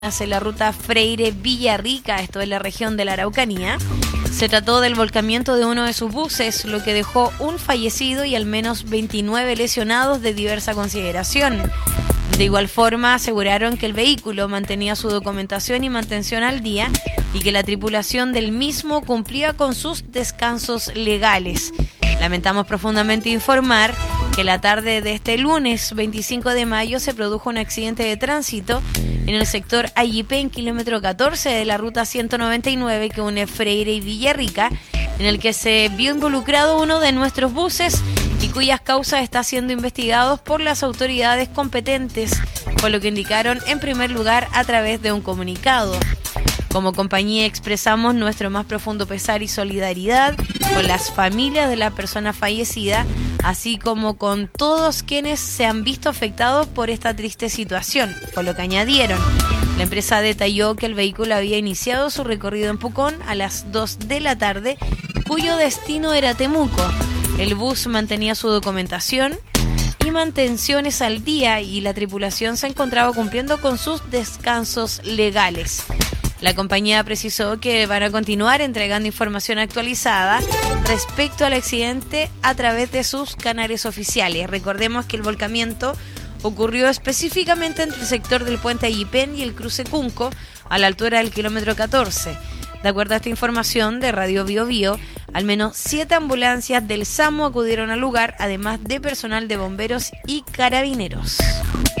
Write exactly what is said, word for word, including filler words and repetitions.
en la ruta Freire-Villarrica, esto en la región de la Araucanía. Se trató del volcamiento de uno de sus buses, lo que dejó un fallecido y al menos veintinueve lesionados de diversa consideración. De igual forma, aseguraron que el vehículo mantenía su documentación y mantención al día y que la tripulación del mismo cumplía con sus descansos legales. Lamentamos profundamente informar que la tarde de este lunes veinticinco de mayo se produjo un accidente de tránsito en el sector Ayipé, en kilómetro catorce de la ruta ciento noventa y nueve que une Freire y Villarrica, en el que se vio involucrado uno de nuestros buses y cuyas causas está siendo investigados por las autoridades competentes, por lo que indicaron en primer lugar a través de un comunicado. Como compañía expresamos nuestro más profundo pesar y solidaridad con las familias de la persona fallecida, así como con todos quienes se han visto afectados por esta triste situación, por lo que añadieron. La empresa detalló que el vehículo había iniciado su recorrido en Pucón a las dos de la tarde, cuyo destino era Temuco. El bus mantenía su documentación y mantenciones al día y la tripulación se encontraba cumpliendo con sus descansos legales. La compañía precisó que van a continuar entregando información actualizada respecto al accidente a través de sus canales oficiales. Recordemos que el volcamiento ocurrió específicamente entre el sector del puente Ayipén y el cruce Cunco, a la altura del kilómetro catorce. De acuerdo a esta información de Radio Bio Bio, al menos siete ambulancias del SAMU acudieron al lugar, además de personal de bomberos y carabineros.